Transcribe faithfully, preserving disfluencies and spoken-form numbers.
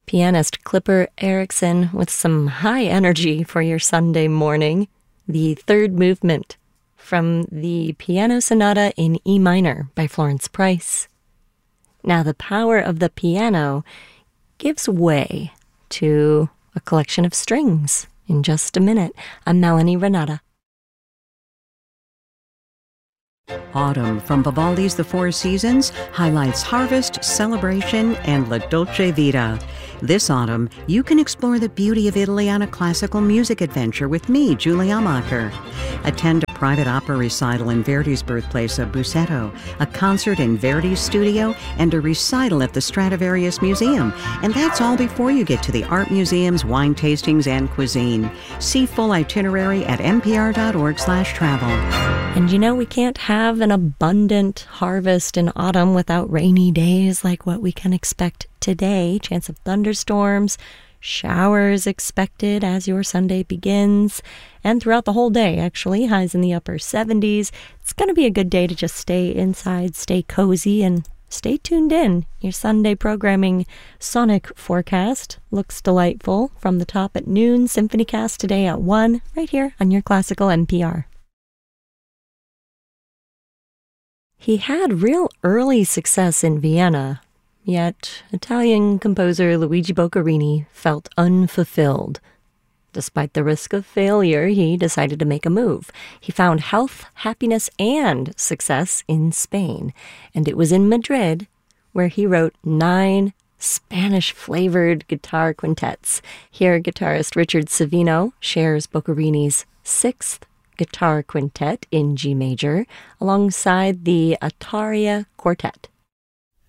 Pianist Clipper Erickson with some high energy for your Sunday morning. The third movement from the Piano Sonata in E minor by Florence Price. Now the power of the piano gives way to a collection of strings. In just a minute, I'm Melanie Renata. Autumn from Vivaldi's The Four Seasons highlights harvest, celebration, and La Dolce Vita. This autumn, you can explore the beauty of Italy on a classical music adventure with me, Julie Amacher. Attend a private opera recital in Verdi's birthplace of Busseto, a concert in Verdi's studio, and a recital at the Stradivarius Museum. And that's all before you get to the art museums, wine tastings, and cuisine. See full itinerary at npr.org slash travel. And you know, we can't have an abundant harvest in autumn without rainy days like what we can expect today. Chance of thunderstorms, showers expected as your Sunday begins, and throughout the whole day, actually. Highs in the upper seventies. It's going to be a good day to just stay inside, stay cozy, and stay tuned in. Your Sunday programming sonic forecast looks delightful from the top at noon. SymphonyCast today at one, right here on your Classical N P R. He had real early success in Vienna, yet Italian composer Luigi Boccherini felt unfulfilled. Despite the risk of failure, he decided to make a move. He found health, happiness, and success in Spain, and it was in Madrid where he wrote nine Spanish-flavored guitar quintets. Here, guitarist Richard Savino shares Boccherini's sixth guitar quintet in G major alongside the Attaria Quartet.